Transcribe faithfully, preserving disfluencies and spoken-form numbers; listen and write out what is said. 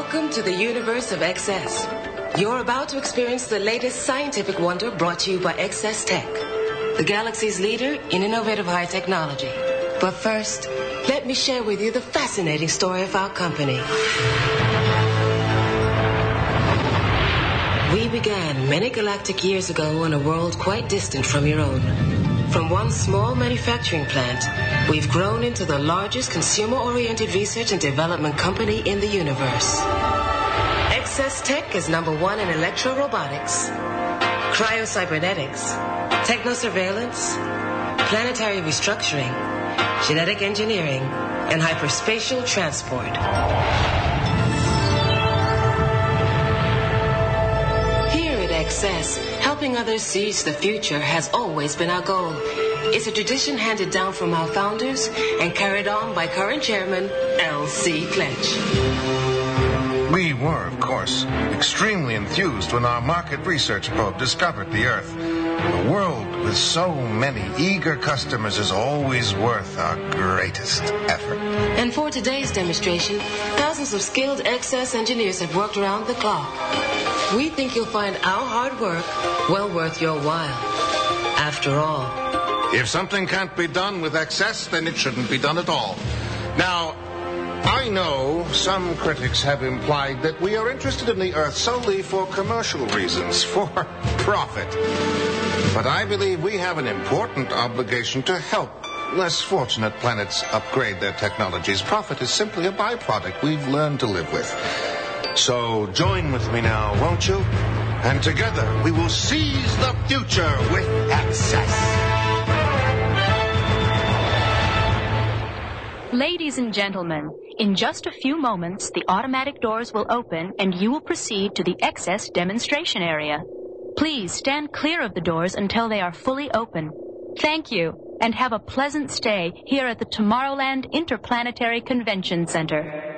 Welcome to the universe of X S. You're about to experience the latest scientific wonder brought to you by X S Tech, the galaxy's leader in innovative high technology. But first, let me share with you the fascinating story of our company. We began many galactic years ago on a world quite distant from your own. From one small manufacturing plant, we've grown into the largest consumer-oriented research and development company in the universe. X S Tech is number one in electro-robotics, cryo-cybernetics, techno-surveillance, planetary restructuring, genetic engineering, and hyperspatial transport. Here at X S, helping others seize the future has always been our goal. It's a tradition handed down from our founders and carried on by current chairman, L C Klench. We were, of course, extremely enthused when our market research probe discovered the Earth. A world with so many eager customers is always worth our greatest effort. And for today's demonstration, thousands of skilled X S engineers have worked around the clock. We think you'll find our hard work well worth your while. After all, if something can't be done with X S, then it shouldn't be done at all. Now, I know some critics have implied that we are interested in the Earth solely for commercial reasons, for profit. But I believe we have an important obligation to help less fortunate planets upgrade their technologies. Profit is simply a byproduct we've learned to live with. So join with me now, won't you? And together we will seize the future with X S. Ladies and gentlemen, in just a few moments, the automatic doors will open and you will proceed to the X S demonstration area. Please stand clear of the doors until they are fully open. Thank you, and have a pleasant stay here at the Tomorrowland Interplanetary Convention Center.